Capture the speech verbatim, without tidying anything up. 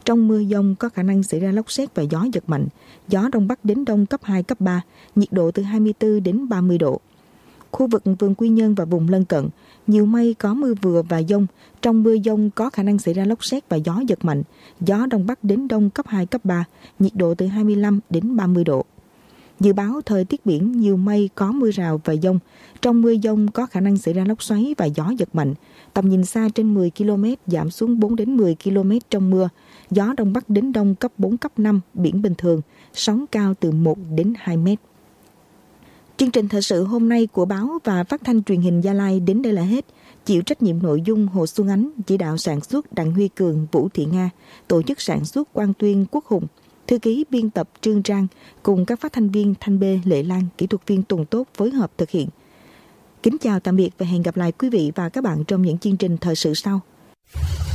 Trong mưa dông có khả năng xảy ra lốc sét và gió giật mạnh. Gió Đông Bắc đến Đông cấp hai, cấp ba, nhiệt độ từ hai mươi tư đến ba mươi độ. Khu vực vườn Quy Nhơn và vùng lân cận, nhiều mây, có mưa vừa và dông. Trong mưa dông có khả năng xảy ra lốc sét và gió giật mạnh. Gió Đông Bắc đến Đông cấp hai, cấp ba, nhiệt độ từ hai mươi lăm đến ba mươi độ. Dự báo thời tiết biển, nhiều mây, có mưa rào và dông. Trong mưa dông có khả năng xảy ra lốc xoáy và gió giật mạnh. Tầm nhìn xa trên mười ki lô mét, giảm xuống bốn đến mười ki lô mét trong mưa. Gió Đông Bắc đến Đông cấp bốn, cấp năm, biển bình thường, sóng cao từ một đến hai mét. Chương trình thời sự hôm nay của báo và phát thanh truyền hình Gia Lai đến đây là hết. Chịu trách nhiệm nội dung Hồ Xuân Ánh, chỉ đạo sản xuất Đặng Huy Cường, Vũ Thị Nga, tổ chức sản xuất Quang Tuyên, Quốc Hùng, thư ký biên tập Trương Trang cùng các phát thanh viên Thanh Bê, Lệ Lan, kỹ thuật viên Tùng Tốt phối hợp thực hiện. Kính chào tạm biệt và hẹn gặp lại quý vị và các bạn trong những chương trình thời sự sau.